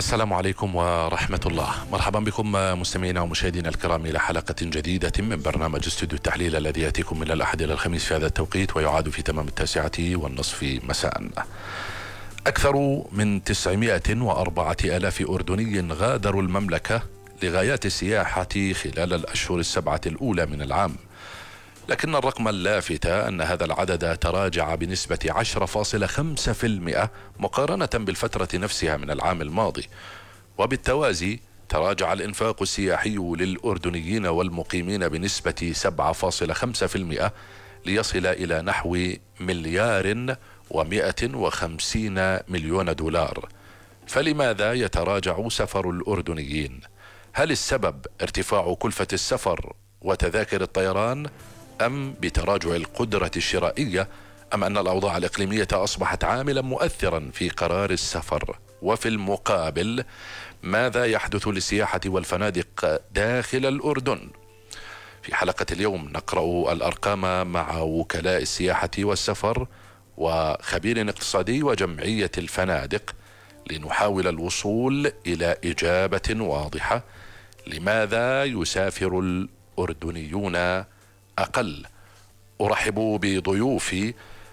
السلام عليكم ورحمة الله. مرحبا بكم مستمعينا ومشاهدينا الكرام إلى حلقة جديدة من برنامج استوديو التحليل الذي يأتيكم من الأحد إلى الخميس في هذا التوقيت ويعاد في تمام 9:30 مساء. أكثر من 904,000 أردني غادروا المملكة لغايات السياحة خلال الأشهر السبعة الأولى من العام، لكن الرقم اللافت أن هذا العدد تراجع بنسبة 10.5% مقارنة بالفترة نفسها من العام الماضي، وبالتوازي تراجع الإنفاق السياحي للأردنيين والمقيمين بنسبة 7.5% ليصل إلى نحو 1,150,000,000 دولار. فلماذا يتراجع سفر الأردنيين؟ هل السبب ارتفاع كلفة السفر وتذاكر الطيران، أم بتراجع القدرة الشرائية، أم أن الأوضاع الإقليمية أصبحت عاملا مؤثرا في قرار السفر؟ وفي المقابل ماذا يحدث للسياحة والفنادق داخل الأردن؟ في حلقة اليوم نقرأ الأرقام مع وكلاء السياحة والسفر وخبير اقتصادي وجمعية الفنادق لنحاول الوصول إلى إجابة واضحة. لماذا يسافر الأردنيون أقل؟ أرحب بضيوفي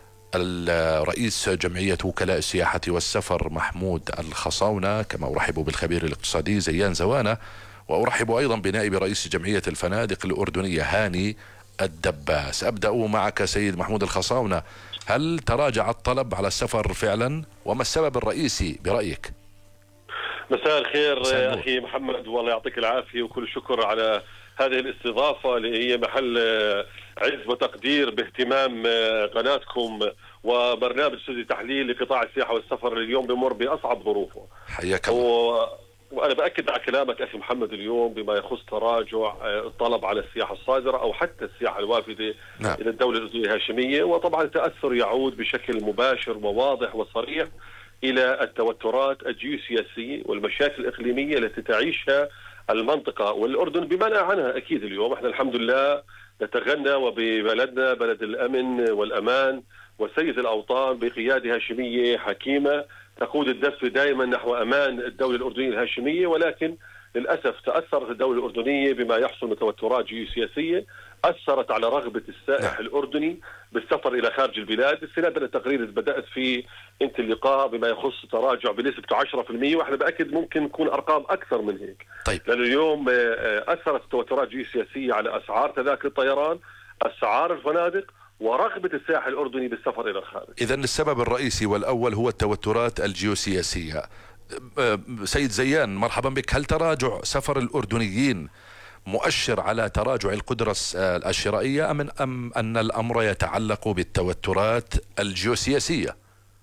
الرئيس جمعية وكلاء السياحة والسفر محمود الخصاونة، كما أرحب بالخبير الاقتصادي زيان زوانة، وأرحب أيضا بنائب رئيس جمعية الفنادق الأردنية هاني الدباس. أبدأ معك سيد محمود الخصاونة، هل تراجع الطلب على السفر فعلا؟ وما السبب الرئيسي برأيك؟ مساء الخير أخي محمد، والله يعطيك العافية وكل شكر على هذه الاستضافة اللي هي محل عز وتقدير باهتمام قناتكم وبرنامج استوديو تحليل لقطاع السياحة والسفر اليوم بمر بأصعب ظروفه. حياك الله. وأنا بأكد على كلامك أخي محمد اليوم بما يخص تراجع الطلب على السياحة الصادرة أو حتى السياحة الوافدة إلى الدولة الأردنية الهاشمية، وطبعا التأثر يعود بشكل مباشر وواضح وصريح إلى التوترات الجيوسياسية والمشاكل الإقليمية التي تعيشها المنطقة والأردن بمنع عنها. أكيد اليوم احنا الحمد لله نتغنى وببلدنا بلد الأمن والأمان وسيد الأوطان بقيادة هاشمية حكيمة تقود الدفة دائما نحو أمان الدولة الأردنية الهاشمية، ولكن للأسف تأثرت الدولة الأردنية بما يحصل من توترات جيوسياسية أثرت على رغبة السائح الأردني بالسفر إلى خارج البلاد. استنادا التقرير اللي بدأت فيه أنت اللقاء بما يخص تراجع بنسبة 10%، وإحنا بأكد ممكن تكون أرقام أكثر من هيك. طيب. لأن اليوم أثرت التوترات الجيوسياسية على أسعار تذاكر الطيران، أسعار الفنادق، ورغبة السائح الأردني بالسفر إلى الخارج. إذن السبب الرئيسي والأول هو التوترات الجيوسياسية. سيد زيان مرحبا بك، هل تراجع سفر الأردنيين مؤشر على تراجع القدرة الشرائية أم أن الأمر يتعلق بالتوترات الجيوسياسية؟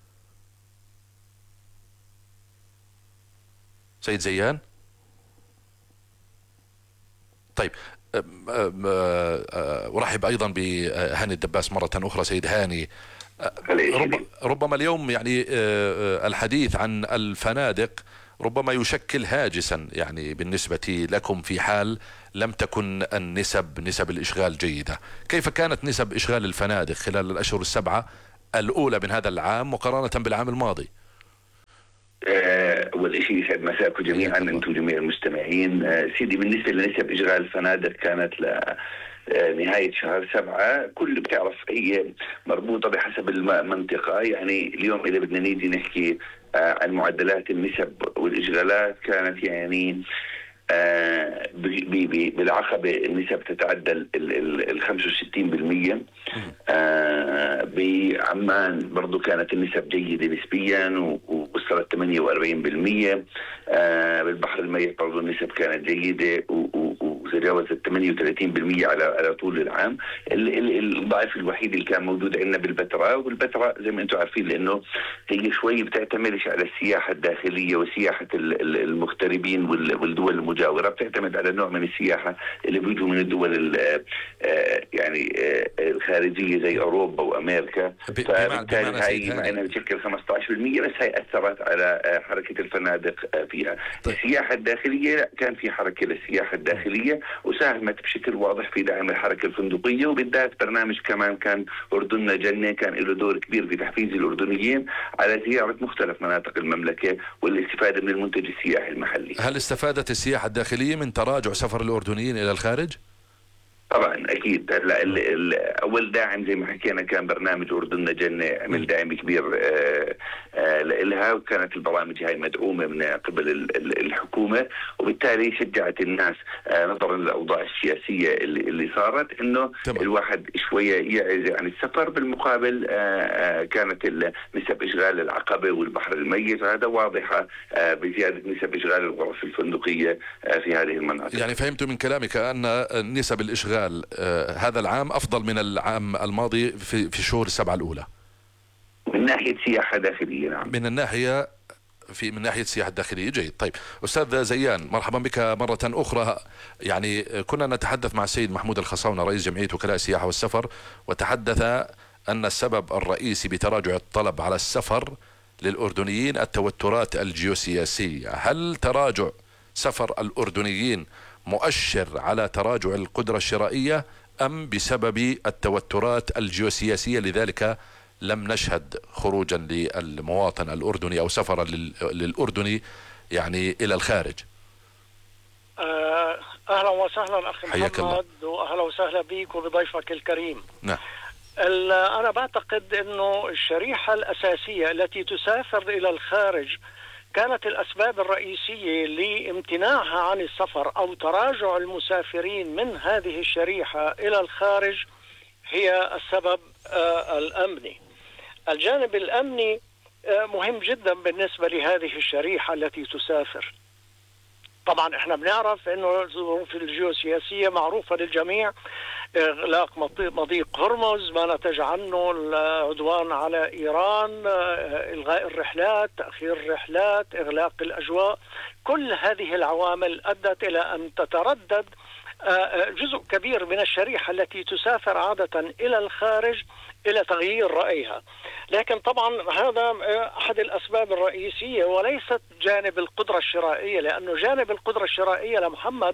سيد زيان. طيب، أرحب أيضا بهاني الدباس مرة أخرى. سيد هاني، ربما اليوم يعني الحديث عن الفنادق ربما يشكل هاجسا يعني بالنسبة لكم في حال لم تكن نسب الإشغال جيدة. كيف كانت نسب إشغال الفنادق خلال الأشهر السبعة الأولى من هذا العام مقارنة بالعام الماضي؟ أول شيء يسعد مساكم جميعا أنتم جميع المستمعين. سيدي، بالنسبة لنسب إشغال الفنادق كانت نهاية شهر 7، كل بتعرف هي مربوطة بحسب المنطقة. يعني اليوم إذا بدنا نيجي نحكي عن معدلات النسب والإشغالات كانت يعني بالعقبة النسب تتعدى ال 65%. بعمان برضو كانت النسب جيدة نسبيا ووصلت 48%. بالبحر الميت برضو النسب كانت جيدة وتجاوزت 38% على طول العام. الضعف الوحيد اللي كان موجود عندنا بالبتراء، والبتراء زي ما انتم عارفين لانه هي شوي بتعتمدش على السياحة الداخلية وسياحة المغتربين والدول المجاورة، بتعتمد على نوع من السياحة اللي بيجوا من الدول يعني الخارجية زي أوروبا وأمريكا. فبالتالي هاي مع أنها بتشكل 15% بس هاي أثرت على حركة الفنادق فيها. طيب. السياحة الداخلية لا، كان في حركة للسياحة الداخلية الفندقية، وساهمت بشكل واضح في دعم الحركة الفندقية، وبالذات برنامج كمان كان أردننا جنة كان له دور كبير في تحفيز الأردنيين على زيارة مختلف مناطق المملكة والاستفادة من المنتج السياحي المحلي. هل استفادت السياحة الداخلية من تراجع سفر الأردنيين إلى الخارج؟ طبعا اكيد. هلا اول داعم زي ما حكينا كان برنامج اردننا جنة، عمل دعم كبير لها، وكانت البرامج هاي مدعومه من قبل الحكومه، وبالتالي شجعت الناس نظرا للاوضاع السياسيه اللي صارت انه الواحد شويه يعزل عن السفر. بالمقابل كانت نسب اشغال العقبه والبحر الميت هذا واضحه بزياده نسب اشغال الغرف الفندقيه في هذه المناطق. يعني فهمت من كلامك ان نسب الاشغال هذا العام أفضل من العام الماضي في الشهور السبعة الأولى من ناحية سياحة داخلية. نعم. من ناحية السياحة الداخلية. جيد. طيب أستاذ زيان، مرحبا بك مرة أخرى. يعني كنا نتحدث مع السيد محمود الخصاونة رئيس جمعية وكلاء السياحة والسفر، وتحدث أن السبب الرئيسي بتراجع الطلب على السفر للأردنيين التوترات الجيوسياسية. هل تراجع سفر الأردنيين مؤشر على تراجع القدرة الشرائية أم بسبب التوترات الجيوسياسية لذلك لم نشهد خروجا للمواطن الأردني أو سفرا للأردني يعني إلى الخارج؟ أهلا وسهلا أخي محمد، وأهلا وسهلا بك وبضيفك الكريم. نعم. أنا بعتقد أنه الشريحة الأساسية التي تسافر إلى الخارج كانت الأسباب الرئيسية لامتناعها عن السفر أو تراجع المسافرين من هذه الشريحة إلى الخارج هي السبب الأمني. الجانب الأمني مهم جدا بالنسبة لهذه الشريحة التي تسافر. طبعا احنا بنعرف انه الظروف الجيوسياسية معروفة للجميع، اغلاق مضيق هرمز ما نتج عنه العدوان على ايران، الغاء الرحلات، تأخير الرحلات، اغلاق الاجواء، كل هذه العوامل ادت الى ان تتردد جزء كبير من الشريحة التي تسافر عادة الى الخارج الى تغيير رأيها. لكن طبعا هذا احد الاسباب الرئيسية وليست جانب القدرة الشرائية، لانه جانب القدرة الشرائية لمحمد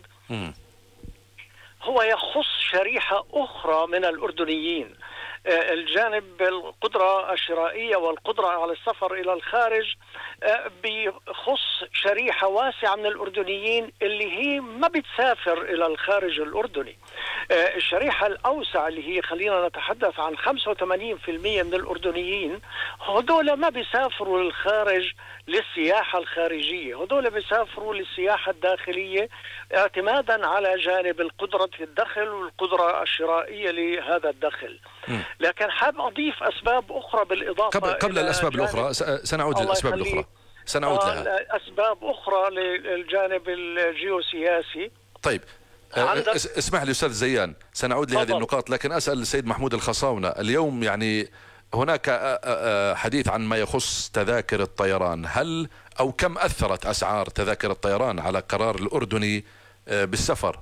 هو يخص شريحة اخرى من الاردنيين. الجانب القدرة الشرائية والقدرة على السفر إلى الخارج بيخص شريحة واسعة من الأردنيين اللي هي ما بتسافر إلى الخارج الأردني. الشريحة الأوسع اللي هي خلينا نتحدث عن 85% من الأردنيين، هدول ما بيسافروا للخارج للسياحة الخارجية، هدول بيسافروا للسياحة الداخلية اعتمادا على جانب القدرة في الدخل والقدرة الشرائية لهذا الدخل. لكن حاب أضيف أسباب أخرى بالإضافة قبل الأسباب الأخرى سنعود للأسباب الأخرى، سنعود لها أسباب أخرى للجانب الجيوسياسي. طيب اسمح لي أستاذ زيان، سنعود لهذه النقاط، لكن أسأل السيد محمود الخصاونة. اليوم يعني هناك حديث عن ما يخص تذاكر الطيران، هل أو كم أثرت أسعار تذاكر الطيران على قرار الأردني بالسفر؟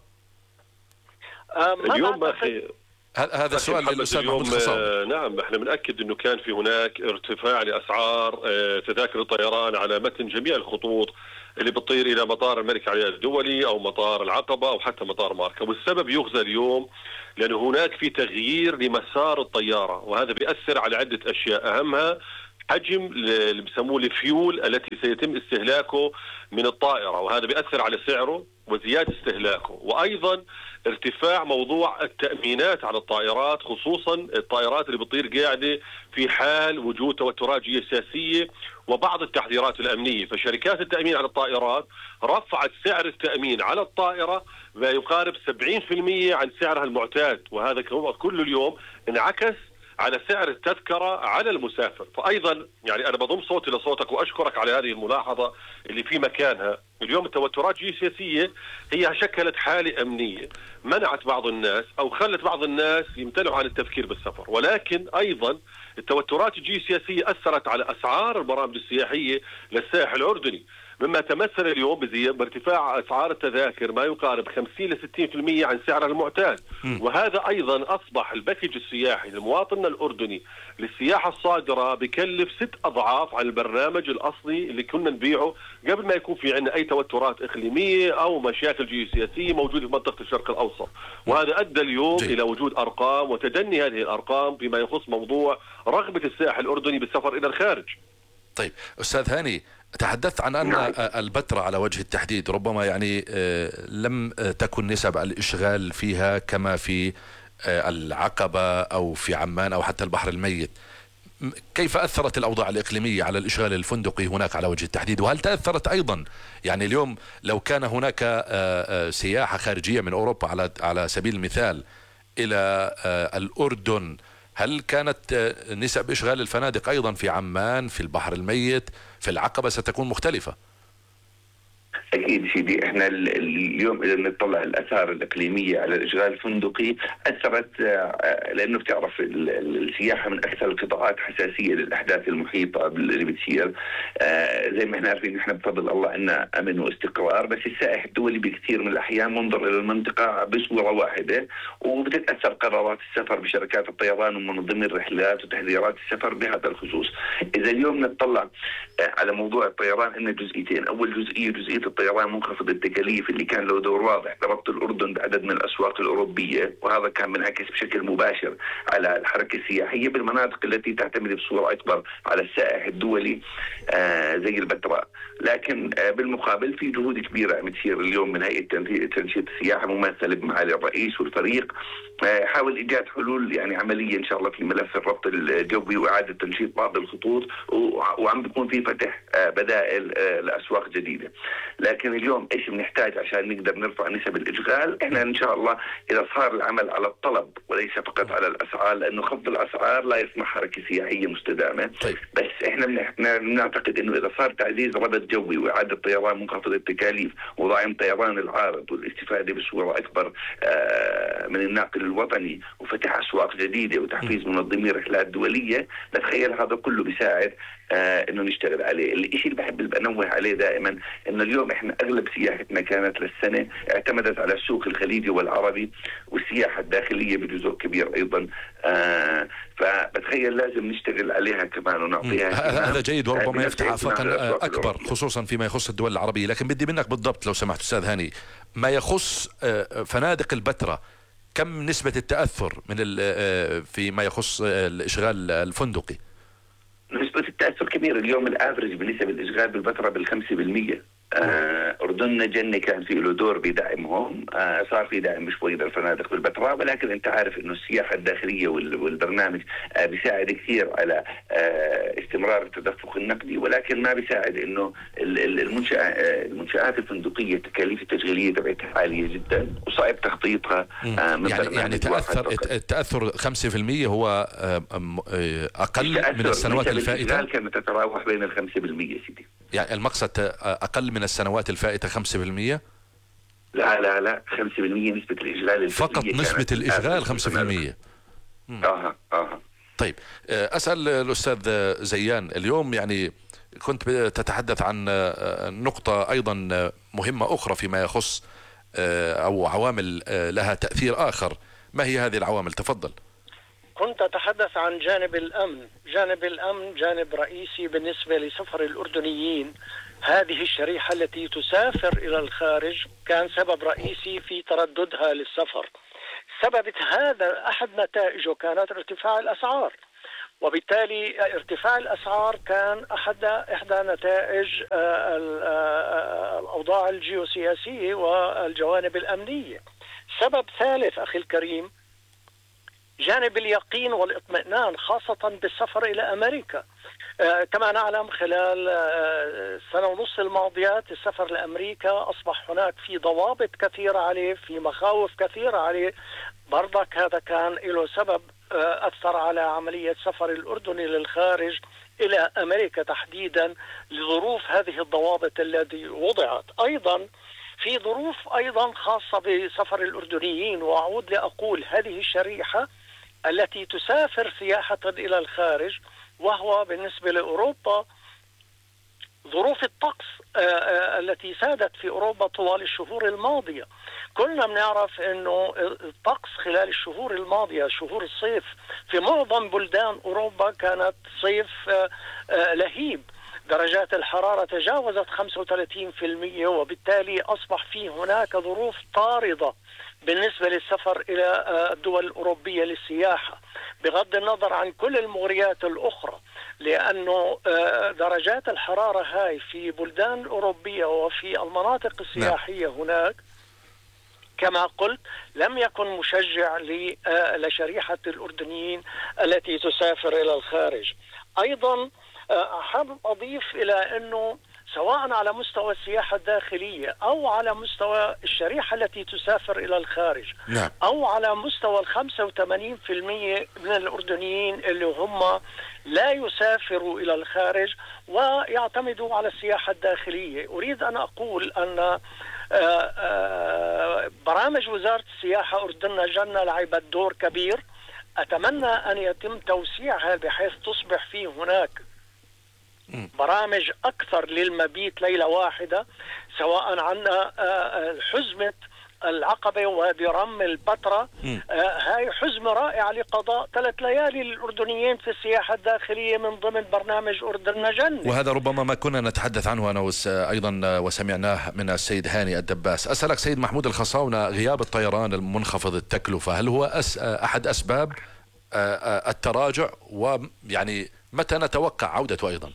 اليوم أخي هذا السؤال للأستاذ محمود الخصاونة. نعم، احنا بنأكد انه كان في هناك ارتفاع لأسعار تذاكر الطيران على متن جميع الخطوط اللي بتطير الى مطار الملك علي الدولي او مطار العقبة او حتى مطار ماركا، والسبب يغزى اليوم لانه هناك في تغيير لمسار الطيارة، وهذا بيأثر على عدة اشياء، اهمها حجم اللي بسموه الفيول التي سيتم استهلاكه من الطائرة، وهذا بيأثر على سعره وزيادة استهلاكه، وايضا ارتفاع موضوع التأمينات على الطائرات، خصوصا الطائرات اللي بتطير قاعدة في حال وجود توترات جيوسياسية وبعض التحذيرات الأمنية. فشركات التأمين على الطائرات رفعت سعر التأمين على الطائرة ما يقارب 70% عن سعرها المعتاد، وهذا كل اليوم انعكس على سعر التذكرة على المسافر. فأيضا يعني أنا بضم صوتي لصوتك وأشكرك على هذه الملاحظة اللي في مكانها. اليوم التوترات الجيوسياسية هي شكلت حالة أمنية منعت بعض الناس أو خلت بعض الناس يمتنعوا عن التفكير بالسفر، ولكن أيضا التوترات الجيوسياسية أثرت على أسعار البرامج السياحية للساحل الأردني. مما تمثل اليوم بارتفاع أسعار التذاكر ما يقارب 50 ل 60% عن سعرها المعتاد. وهذا أيضا أصبح الباكج السياحي للمواطن الأردني للسياحة الصادرة بكلف 6 أضعاف عن البرنامج الأصلي اللي كنا نبيعه قبل ما يكون في عندنا أي توترات إقليمية أو مشاكل جيوسياسية موجودة في منطقة الشرق الأوسط. وهذا أدى اليوم إلى وجود أرقام وتدني هذه الأرقام فيما يخص موضوع رغبة السائح الأردني بالسفر إلى الخارج. طيب أستاذ هاني، تحدثت عن أن البتراء على وجه التحديد ربما يعني لم تكن نسب الإشغال فيها كما في العقبة أو في عمان أو حتى البحر الميت. كيف أثرت الأوضاع الإقليمية على الإشغال الفندقي هناك على وجه التحديد؟ وهل تأثرت أيضا يعني اليوم لو كان هناك سياحة خارجية من أوروبا على سبيل المثال إلى الأردن، هل كانت نسب إشغال الفنادق أيضا في عمان، في البحر الميت، في العقبة ستكون مختلفة؟ أكيد سيدي، احنا اليوم إذا نطلع الآثار الإقليمية على الإشغال الفندقي أثرت، لأنه بتعرف السياحة من أكثر القطاعات حساسية للأحداث المحيطة اللي بتصير. زي ما احنا عارفين احنا بفضل الله عندنا أمن واستقرار، بس السائح الدولي بكثير من الأحيان منظر إلى المنطقة بصورة واحدة، وبتتأثر قرارات السفر بشركات الطيران ومنظمي الرحلات وتحذيرات السفر بهذا الخصوص. إذا اليوم نطلع على موضوع الطيران إن جزئيتين. أول جزئية الطيران منخفض التكاليف اللي كان له دور واضح بربط الأردن بعدد من الأسواق الأوروبية، وهذا كان منعكس بشكل مباشر على الحركة السياحية بالمناطق التي تعتمد بصورة أكبر على السائح الدولي زي البتراء. لكن بالمقابل في جهود كبيرة عم تصير اليوم من هيئة تنشيط السياحة ممثلة بمعالي الرئيس والفريق، حاول إيجاد حلول يعني عملية إن شاء الله في ملف الربط الجوي وإعادة تنشيط بعض الخطوط، وعم بيكون في فتح بدائل لأسواق جديدة. لكن اليوم ايش بنحتاج عشان نقدر نرفع نسب الاشغال؟ احنا ان شاء الله اذا صار العمل على الطلب وليس فقط على الاسعار، لانه خفض الاسعار لا يصنع حركه سياحيه مستدامه. بس احنا بنعتقد انه اذا صار تعزيز ربط جوي واعاده طيران منخفض التكاليف ودعم طيران العارض والاستفاده بصوره اكبر من الناقل الوطني وفتح اسواق جديده وتحفيز منظمي رحلات دوليه، نتخيل هذا كله بيساعد انه نشتغل عليه. الشيء اللي بحب انوه عليه دائما انه اليوم احنا اغلب سياحتنا كانت للسنه اعتمدت على السوق الخليجي والعربي، والسياحه الداخليه بجزء كبير ايضا. فبتخيل لازم نشتغل عليها كمان ونعطيها هذا جيد، وربما يفتح افاقا اكبر خصوصا فيما يخص الدول العربيه. لكن بدي منك بالضبط لو سمحت استاذ هاني، ما يخص فنادق البتراء، كم نسبه التاثر من فيما يخص الاشغال الفندقي؟ نسبة التأثر كبير. اليوم الافرج بنسب الإشغال بالبتراء بال5%. أردننا جنة كان في له دور بدعمهم، صار في دعم شوي للفنادق بالبتراء، ولكن أنت عارف إنه السياحة الداخلية والبرنامج بيساعد كثير على استمرار التدفق النقدي، ولكن ما بيساعد إنه المنشآت الفندقية التكاليف التشغيلية تبعتها عالية جدا وصعب تخطيطها. يعني التأثر 5% هو أقل من السنوات الفائتة؟ كانت تتراوح بين 5% سيدي. يعني المقصد أقل من السنوات الفائتة 5%؟ لا 5% نسبة الإشغال فقط نسبة الإشغال 5%. طيب أسأل الأستاذ زيان، اليوم يعني كنت تتحدث عن نقطة أيضا مهمة أخرى فيما يخص أو عوامل لها تأثير آخر، ما هي هذه العوامل؟ تفضل. كنت أتحدث عن جانب الأمن. جانب الأمن جانب رئيسي بالنسبة لسفر الأردنيين. هذه الشريحة التي تسافر إلى الخارج كان سبب رئيسي في ترددها للسفر. سبب هذا أحد نتائجه كانت ارتفاع الأسعار، وبالتالي ارتفاع الأسعار كان إحدى نتائج الأوضاع الجيوسياسية والجوانب الأمنية. سبب ثالث أخي الكريم جانب اليقين والاطمئنان، خاصة بالسفر إلى أمريكا. كما نعلم خلال سنة ونص الماضيات السفر لأمريكا أصبح هناك في ضوابط كثيرة عليه، في مخاوف كثيرة عليه. برضك هذا كان له سبب أثر على عملية سفر الأردني للخارج إلى أمريكا تحديدا لظروف هذه الضوابط التي وضعت. أيضا في ظروف أيضا خاصة بسفر الأردنيين، وأعود لأقول هذه الشريحة التي تسافر سياحة إلى الخارج، وهو بالنسبة لأوروبا ظروف الطقس التي سادت في أوروبا طوال الشهور الماضية. كلنا بنعرف أنه الطقس خلال الشهور الماضية، شهور الصيف في معظم بلدان أوروبا كانت صيف لهيب. درجات الحرارة تجاوزت 35%، وبالتالي أصبح في هناك ظروف طاردة بالنسبة للسفر إلى الدول الأوروبية للسياحة، بغض النظر عن كل المغريات الأخرى، لأنه درجات الحرارة هاي في بلدان أوروبية وفي المناطق السياحية هناك كما قلت لم يكن مشجع لشريحة الأردنيين التي تسافر إلى الخارج. أيضا حابب أضيف إلى أنه سواء على مستوى السياحة الداخلية أو على مستوى الشريحة التي تسافر إلى الخارج، أو على مستوى 85% من الأردنيين اللي هم لا يسافروا إلى الخارج ويعتمدوا على السياحة الداخلية، أريد أن أقول أن برامج وزارة السياحة أردننا جنة لعبت دور كبير. أتمنى أن يتم توسيعها بحيث تصبح فيه هناك برامج أكثر للمبيت ليلة واحدة، سواء عن حزمة العقبة وادي رم البتراء. هاي حزمة رائعة لقضاء 3 ليالي للأردنيين في السياحة الداخلية من ضمن برنامج أردننا جنة. وهذا ربما ما كنا نتحدث عنه أنا أيضا وسمعناه من السيد هاني الدباس. أسألك سيد محمود الخصاونة، غياب الطيران المنخفض التكلفة هل هو أحد أسباب التراجع، ويعني متى نتوقع عودته أيضا؟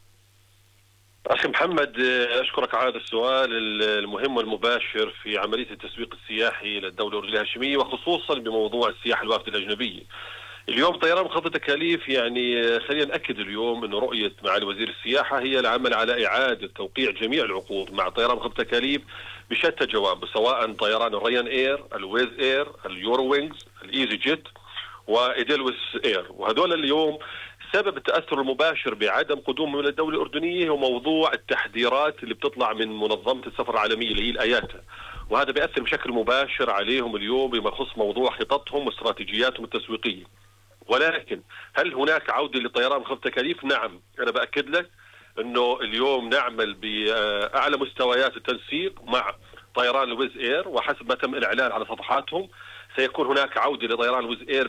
أخي محمد، أشكرك على هذا السؤال المهم والمباشر في عملية التسويق السياحي للدولة الأردنية الهاشمية، وخصوصا بموضوع السياحة الوافدة الأجنبية. اليوم طيران منخفض التكاليف، يعني خلينا نأكد اليوم أنه رؤية معالي وزير السياحة هي العمل على إعادة توقيع جميع العقود مع طيران منخفض التكاليف بشتى جوانبه، سواء طيران الريان إير، الويز إير، اليورو وينجز، الإيزي جيت، وإيدلويس إير. وهذول اليوم سبب التأثر المباشر بعدم قدومهم إلى الدولة الأردنية هو موضوع التحذيرات اللي بتطلع من منظمة السفر العالمية اللي هي الآياتا، وهذا بيأثر بشكل مباشر عليهم اليوم بما يخص موضوع خططهم واستراتيجياتهم التسويقية. ولكن هل هناك عودة لطيران منخفض التكاليف؟ نعم، أنا بأكد لك أنه اليوم نعمل بأعلى مستويات التنسيق مع طيران الويز إير، وحسب ما تم الإعلان على صفحاتهم سيكون هناك عودة لطيران الويز إير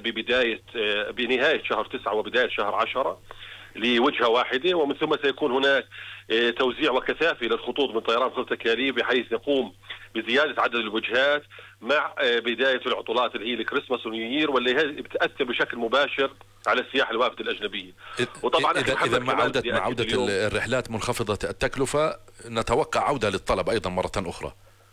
بنهاية شهر 9 وبداية شهر 10 لوجهة واحدة، ومن ثم سيكون هناك توزيع وكثافة للخطوط من طيران منخفض التكاليف بحيث يقوم بزيادة عدد الوجهات مع بداية العطلات اللي هي الكريسماس ونيير، واللي هي بتأثر بشكل مباشر على السياحة الوافدة الأجنبية. وطبعا إذا مع عودة الرحلات منخفضة التكلفة نتوقع عودة للطلب أيضا مرة أخرى.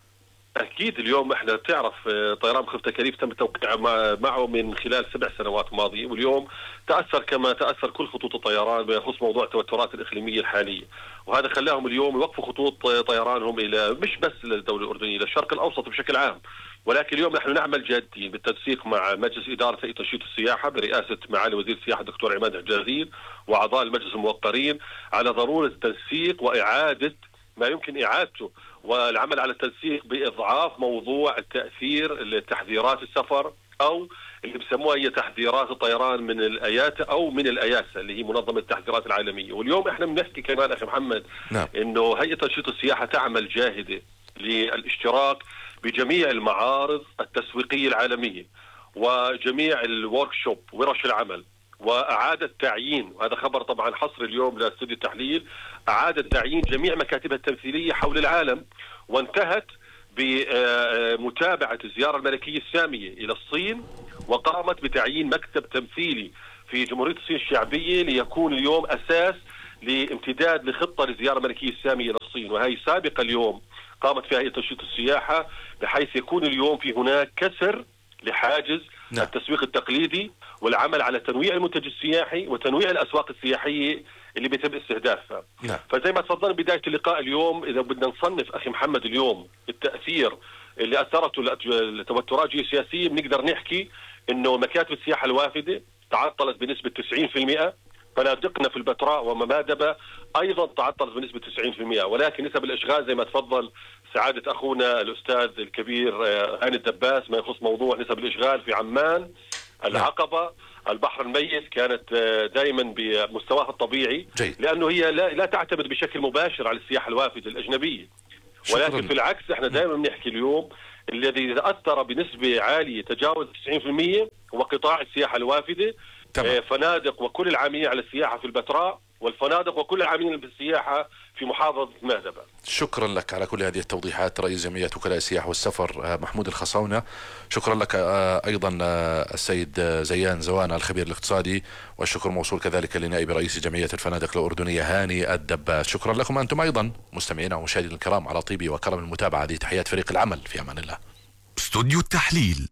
أكيد اليوم احنا بتعرف طيران منخفض التكاليف تم التوقيع معه من خلال 7 سنوات ماضية، واليوم تأثر كما تأثر كل خطوط الطيران بخصوص موضوع التوترات الإقليمية الحالية، وهذا خلاهم اليوم يوقفوا خطوط طيرانهم إلى مش بس للدولة الأردنية، إلى الشرق الأوسط بشكل عام. ولكن اليوم نحن نعمل جادين بالتنسيق مع مجلس إدارة هيئة تنشيط السياحة برئاسة معالي وزير السياحة الدكتور عماد حجازين وأعضاء المجلس الموقرين على ضرورة التنسيق وإعادة ما يمكن إعادته، والعمل على التنسيق بإضعاف موضوع التأثير تحذيرات السفر، أو اللي بسموها هي تحذيرات الطيران من الآياتا أو من الآياسا اللي هي منظمة التحذيرات العالمية. واليوم احنا بنحكي كمان أخي محمد إنه هيئة تنشيط السياحة تعمل جاهدة للاشتراك بجميع المعارض التسويقية العالمية وجميع الورك شوب ورش العمل، وأعادة تعيين، وهذا خبر طبعا حصري اليوم لاستوديو التحليل، أعادة تعيين جميع مكاتبها التمثيلية حول العالم، وانتهت بمتابعة الزيارة الملكية السامية إلى الصين، وقامت بتعيين مكتب تمثيلي في جمهورية الصين الشعبية ليكون اليوم أساس لامتداد لخطة للزيارة الملكية السامية إلى الصين. وهي سابقة اليوم قامت فيها هيئة تنشيط السياحة بحيث يكون اليوم في هناك كسر لحاجز التسويق التقليدي، والعمل على تنويع المنتج السياحي وتنويع الأسواق السياحية اللي بيتم استهدافها. فزي ما تفضلنا بداية اللقاء اليوم، إذا بدنا نصنف أخي محمد اليوم التأثير اللي أثرته التوترات الجيوسياسية، بنقدر نحكي إنه مكاتب السياحة الوافدة تعطلت بنسبة 90%، فنادقنا في البتراء وممادبة أيضا تعطلت بنسبة 90%، ولكن نسب الإشغال زي ما تفضل سعادة أخونا الأستاذ الكبير هاني الدباس ما يخص موضوع نسب الإشغال في عمان، العقبة، البحر الميت، كانت دائما بمستواها الطبيعي، لأنه هي لا تعتمد بشكل مباشر على السياحة الوافدة الأجنبية. ولكن في العكس احنا دائما بنحكي اليوم الذي تأثر بنسبة عالية تجاوز 90% هو قطاع السياحة الوافدة. فنادق وكل العاملين على السياحة في البتراء، والفنادق وكل العاملين في السياحة في محافظة مهدبة. شكرا لك على كل هذه التوضيحات رئيس جمعية وكلاء السياحة والسفر محمود الخصاونة. شكرا لك أيضا السيد زيان زوانة الخبير الاقتصادي، والشكر موصول كذلك لنائب رئيس جمعية الفنادق الأردنية هاني الدباس. شكرا لكم أنتم أيضا مستمعينا ومشاهدينا الكرام على طيب وكرم المتابعة. هذه تحيات فريق العمل، في أمان الله. استوديو التحليل.